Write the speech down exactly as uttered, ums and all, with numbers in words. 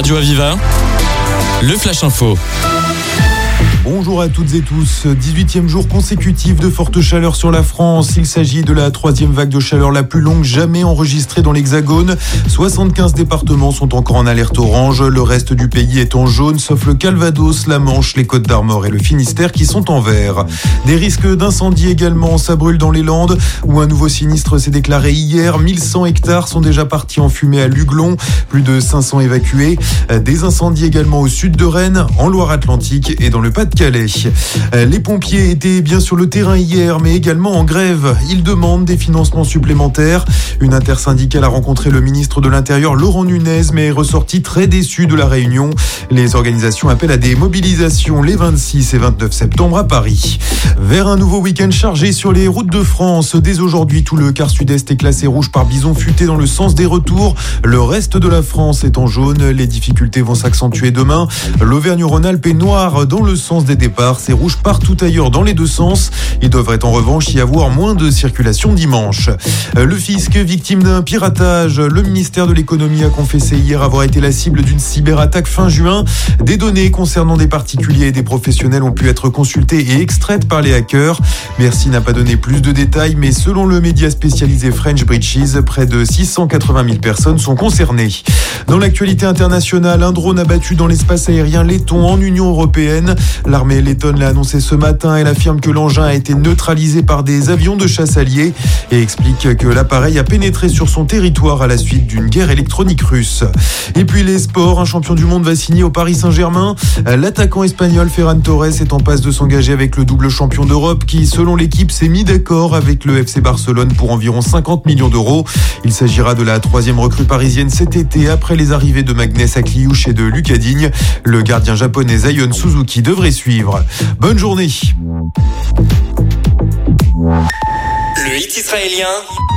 Radio Aviva, le Flash Info. Bonjour à toutes et tous. dix-huitième jour consécutif de forte chaleur sur la France. Il s'agit de la troisième vague de chaleur la plus longue jamais enregistrée dans l'Hexagone. soixante-quinze départements sont encore en alerte orange. Le reste du pays est en jaune, sauf le Calvados, la Manche, les Côtes-d'Armor et le Finistère qui sont en vert. Des risques d'incendie également. Ça brûle dans les Landes, où un nouveau sinistre s'est déclaré hier. mille cent hectares sont déjà partis en fumée à Luglon. Plus de cinq cents évacués. Des incendies également au sud de Rennes, en Loire-Atlantique et dans le Pas-de-Calais. Les pompiers étaient bien sur le terrain hier, mais également en grève. Ils demandent des financements supplémentaires. Une intersyndicale a rencontré le ministre de l'Intérieur, Laurent Nunez, mais est ressorti très déçu de la réunion. Les organisations appellent à des mobilisations les vingt-six et vingt-neuf septembre à Paris. Vers un nouveau week-end chargé sur les routes de France. Dès aujourd'hui, tout le quart sud-est est classé rouge par bison futé dans le sens des retours. Le reste de la France est en jaune. Les difficultés vont s'accentuer demain. L'Auvergne-Rhône-Alpes est noire dans le sens des départs. C'est rouge partout ailleurs dans les deux sens. Il devrait en revanche y avoir moins de circulation dimanche. Le fisc, victime d'un piratage. Le ministère de l'économie a confessé hier avoir été la cible d'une cyberattaque fin juin. Des données concernant des particuliers et des professionnels ont pu être consultées et extraites par les hackers. Bercy n'a pas donné plus de détails, mais selon le média spécialisé French Breaches, près de six cent quatre-vingt mille personnes sont concernées. Dans l'actualité internationale, un drone abattu dans l'espace aérien letton en Union européenne. L'armée lettonne l'a annoncé ce matin. Elle affirme que l'engin a été neutralisé par des avions de chasse alliés et explique que l'appareil a pénétré sur son territoire à la suite d'une guerre électronique russe. Et puis les sports, un champion du monde va signer au Paris Saint-Germain. L'attaquant espagnol Ferran Torres est en passe de s'engager avec le double champion d'Europe qui, selon l'équipe, s'est mis d'accord avec le F C Barcelone pour environ cinquante millions d'euros. Il s'agira de la troisième recrue parisienne cet été après les arrivées de Magnès Akliouche et de Lucas Digne. Le gardien japonais Zion Suzuki devrait suivre. Bonne journée. Le hit israélien